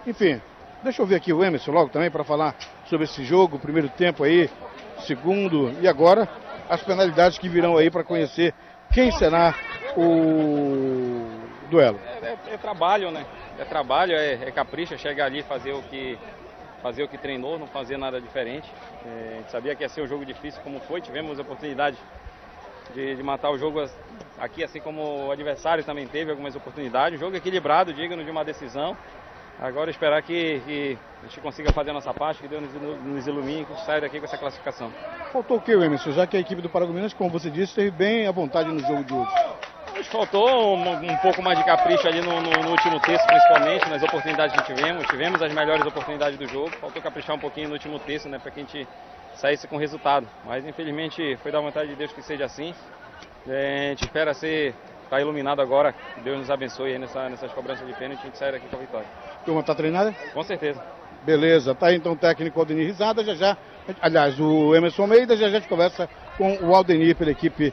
Enfim, deixa eu ver aqui o Emerson logo também para falar sobre esse jogo, primeiro tempo aí, segundo e agora as penalidades que virão aí para conhecer quem será o duelo. É trabalho, né? É trabalho, é capricho, chegar ali fazer o que treinou, não fazer nada diferente. A gente sabia que ia ser um jogo difícil como foi, tivemos a oportunidade de matar o jogo aqui, assim como o adversário também teve algumas oportunidades. Um jogo equilibrado, digno de uma decisão. Agora esperar que a gente consiga fazer a nossa parte, que Deus nos ilumine, que a gente saia daqui com essa classificação. Faltou o que, Emerson? Já que a equipe do Paragominas, como você disse, esteve bem à vontade no jogo de hoje. Mas faltou um pouco mais de capricho ali no último terço, principalmente, nas oportunidades que tivemos as melhores oportunidades do jogo. Faltou caprichar um pouquinho no último terço, né, para que a gente saísse com resultado. Mas infelizmente foi da vontade de Deus que seja assim. A gente espera estar iluminado agora, que Deus nos abençoe aí nessas cobranças de pênalti e a gente sair daqui com a vitória. Turma, tá treinada? Com certeza. Beleza, tá aí então o técnico Aldenir Risada, aliás, o Emerson Almeida, já a gente conversa com o Aldenir pela equipe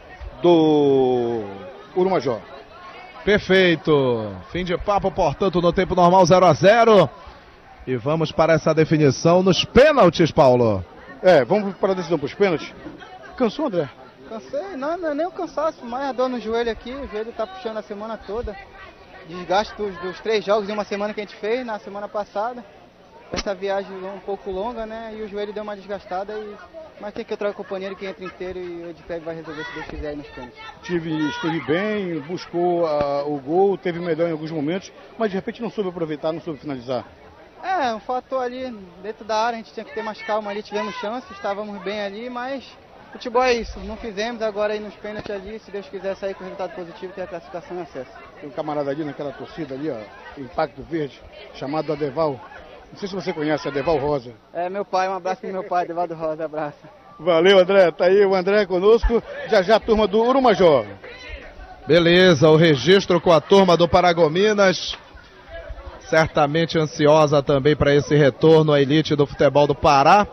do Urumajó. Perfeito, fim de papo, portanto, no tempo normal 0-0, e vamos para essa definição nos pênaltis, Paulo. Vamos para a decisão para os pênaltis. Cansou, André? Cansei, não é nem o cansaço, mas a dor no joelho aqui, o joelho tá puxando a semana toda. Desgaste dos 3 jogos de uma semana que a gente fez na semana passada. Essa viagem um pouco longa, né? E o joelho deu uma desgastada, mas tem que eu trago o companheiro que entra inteiro e o Edpeg vai resolver se Deus quiser aí nos pênaltis. Esteve bem, buscou o gol, teve melhor em alguns momentos, mas de repente não soube aproveitar, não soube finalizar. Um fator ali dentro da área, a gente tinha que ter mais calma ali, tivemos chances, estávamos bem ali, mas futebol é isso, não fizemos, agora aí nos pênaltis ali, se Deus quiser sair com resultado positivo, ter a classificação e acesso. Tem um camarada ali naquela torcida ali, ó, Impacto Verde, chamado Adeval. Não sei se você conhece Adeval Rosa. Meu pai, um abraço pro meu pai, Adevaldo Rosa, abraço. Valeu, André, tá aí o André conosco, já a turma do Urumajó. Beleza, o registro com a turma do Paragominas, certamente ansiosa também para esse retorno à elite do futebol do Pará.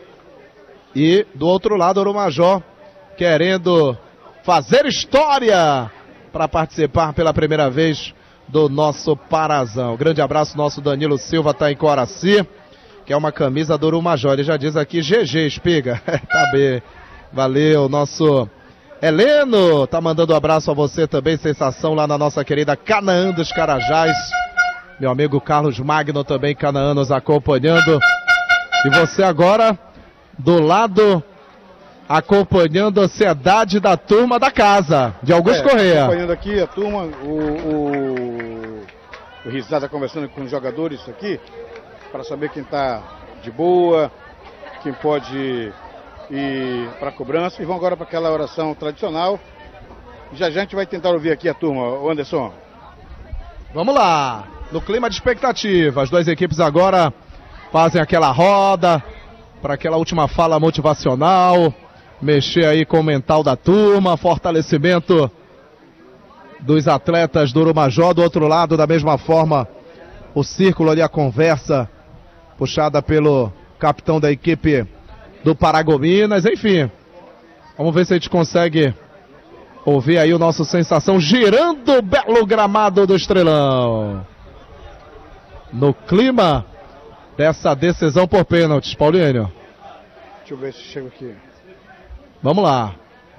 E do outro lado, o Urumajó querendo fazer história para participar pela primeira vez do nosso Parazão. Grande abraço, nosso Danilo Silva tá em Coraci, que é uma camisa do Urumajó. Ele já diz aqui, GG, Espiga. Tá bem, valeu, nosso Heleno tá mandando um abraço a você também, sensação lá na nossa querida Canaã dos Carajás. Meu amigo Carlos Magno também, Canaã, nos acompanhando. E você agora do lado, acompanhando a ansiedade da turma da casa, de Augusto Corrêa. Acompanhando aqui a turma, o Risada conversando com os jogadores aqui, para saber quem está de boa, quem pode ir para a cobrança. E vão agora para aquela oração tradicional. Já a gente vai tentar ouvir aqui a turma, o Anderson. Vamos lá, no clima de expectativa, as duas equipes agora fazem aquela roda, para aquela última fala motivacional, mexer aí com o mental da turma, fortalecimento dos atletas do Urumajó. Do outro lado, da mesma forma, o círculo ali, a conversa puxada pelo capitão da equipe do Paragominas. Enfim, vamos ver se a gente consegue ouvir aí o nosso sensação girando o belo gramado do Estrelão. No clima dessa decisão por pênaltis, Paulinho. Deixa eu ver se chega aqui. Vamos lá.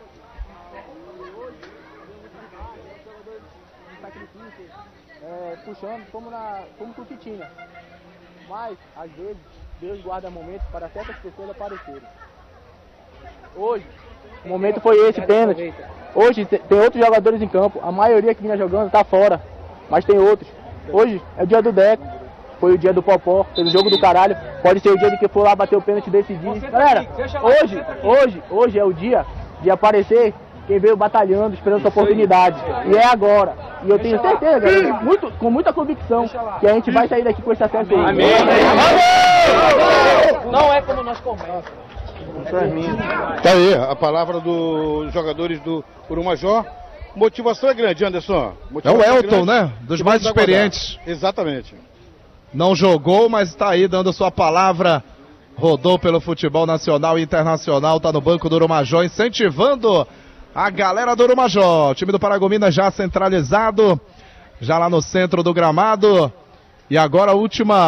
Puxando como com o que tinha. Mas, às vezes, Deus guarda momentos para certas pessoas aparecerem. Hoje, o momento foi esse, pênalti. Hoje tem outros jogadores em campo. A maioria que vinha jogando está fora. Mas tem outros. Hoje é o dia do Deco. Foi o dia do Popó, fez o jogo do caralho. Pode ser o dia de que for lá bater o pênalti e decidir. Galera, hoje é o dia de aparecer quem veio batalhando, esperando essa oportunidade. E é agora. E eu tenho certeza, galera, com muita convicção, que a gente vai sair daqui com esse acesso aí. Amém. Não é como nós comemos. Tá aí a palavra dos jogadores do Urumajó. Motivação é grande, Anderson. Motivação é o Elton, né? Dos mais experientes. Exatamente. Não jogou, mas está aí dando sua palavra. Rodou pelo futebol nacional e internacional, está no banco do Urumajó, incentivando a galera do Urumajó. O time do Paragominas já centralizado, já lá no centro do gramado. E agora a última